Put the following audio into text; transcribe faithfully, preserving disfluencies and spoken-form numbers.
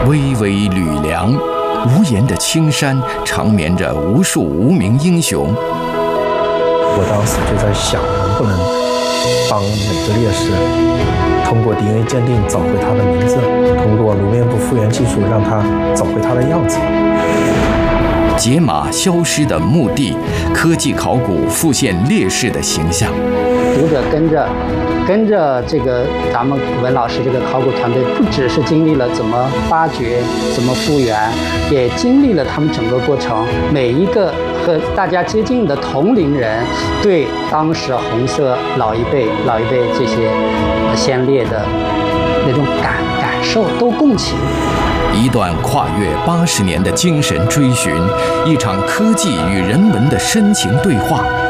巍巍吕梁，无言的青山长眠着无数无名英雄。 我当时就在想，能不能帮每个烈士通过 D N A 鉴定找回他的名字，通过颅面部复原技术让他找回他的样子。 解码消失的墓地，科技考古复现烈士的形象。 读者跟着跟着这个咱们文老师这个考古团队，不只是经历了怎么发掘、怎么复原，也经历了他们整个过程。每一个和大家接近的同龄人，对当时红色老一辈、老一辈这些先烈的那种感感受都共情。 一段跨越八十年的精神追寻，一场科技与人文的深情对话。